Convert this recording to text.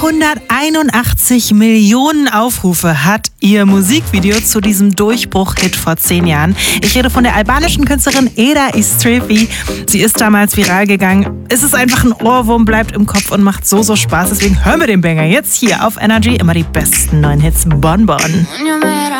381 Millionen Aufrufe hat ihr Musikvideo zu diesem Durchbruch-Hit vor 10 Jahren. Ich rede von der albanischen Künstlerin Eda Istrefi. Sie ist damals viral gegangen. Es ist einfach ein Ohrwurm, bleibt im Kopf und macht so Spaß. Deswegen hören wir den Banger jetzt hier auf Energy. Immer die besten neuen Hits. Bon Bon.